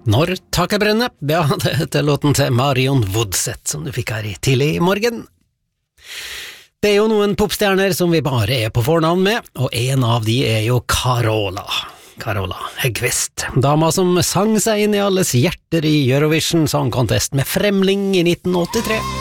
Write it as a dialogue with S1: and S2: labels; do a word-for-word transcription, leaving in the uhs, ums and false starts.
S1: Når taket brenner, ja, det heter låten til Marion Woodset, som du fikk her i tidlig i morgen. Det er jo noen popstjerner som vi bare er på fornavn med, og en av de er jo Carola. Carola Häggkvist, dama som sang seg inn i alles hjerter i Eurovision Song Contest med Fremling i nitten åttitre.